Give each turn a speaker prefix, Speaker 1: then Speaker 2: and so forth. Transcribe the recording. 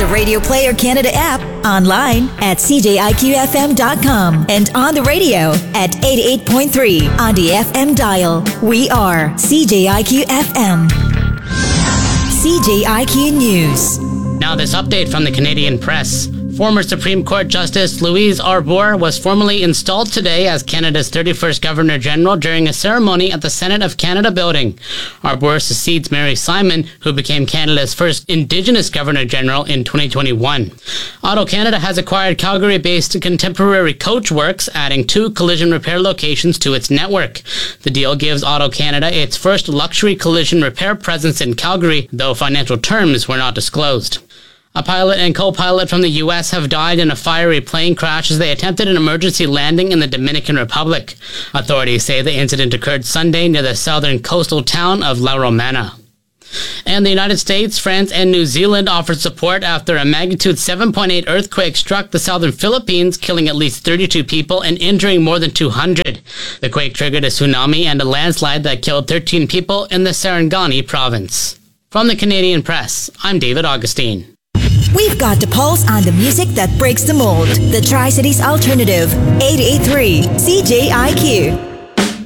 Speaker 1: the Radio Player Canada app, online at cjiqfm.com, and on the radio at 88.3 on the FM dial. We are CJIQ FM. CJIQ News.
Speaker 2: Now this update from the Canadian Press. Former Supreme Court Justice Louise Arbour was formally installed today as Canada's 31st Governor-General during a ceremony at the Senate of Canada building. Arbour succeeds Mary Simon, who became Canada's first Indigenous Governor-General in 2021. AutoCanada has acquired Calgary-based Contemporary Coachworks, adding 2 collision repair locations to its network. The deal gives AutoCanada its first luxury collision repair presence in Calgary, though financial terms were not disclosed. A pilot and co-pilot from the U.S. have died in a fiery plane crash as they attempted an emergency landing in the Dominican Republic. Authorities say the incident occurred Sunday near the southern coastal town of La Romana. And the United States, France, and New Zealand offered support after a magnitude 7.8 earthquake struck the southern Philippines, killing at least 32 people and injuring more than 200. The quake triggered a tsunami and a landslide that killed 13 people in the Sarangani province. From the Canadian Press, I'm David Augustine.
Speaker 1: We've got the pulse on the music that breaks the mold. The Tri-Cities Alternative, 88.3 CJIQ.